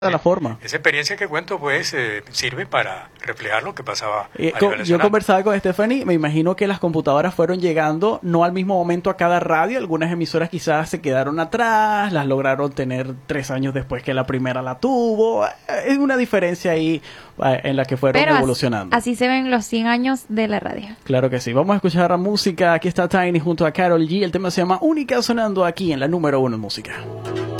la forma. Esa experiencia que cuento pues sirve para reflejar lo que pasaba a nivel Yo nacional. conversaba con Stephanie, me imagino que las computadoras fueron llegando no al mismo momento a cada radio, algunas emisoras quizás se quedaron atrás, las lograron tener 3 años después que la primera la tuvo, es una diferencia ahí en la que fueron evolucionando. Así se ven los 100 años de la radio. Claro que sí, vamos a escuchar la música, aquí está Tiny junto a Karol G, el tema se llama Única sonando aquí en la número 1 en música.